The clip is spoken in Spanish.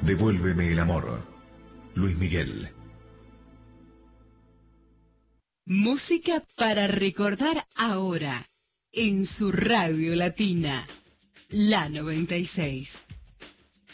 Devuélveme el amor. Luis Miguel. Música para recordar ahora, en su radio latina, la 96.